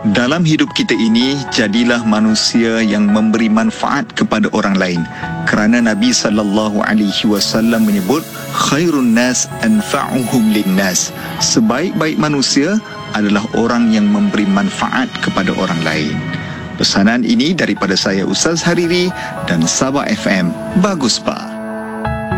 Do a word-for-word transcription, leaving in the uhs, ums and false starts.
Dalam hidup kita ini, jadilah manusia yang memberi manfaat kepada orang lain. Kerana Nabi sallallahu alaihi wasallam menyebut, khairun nas anfa'uhum linnas. Sebaik-baik manusia adalah orang yang memberi manfaat kepada orang lain. Pesanan ini daripada saya Ustaz Hariri dan Sabah F M. Bagus, Pak.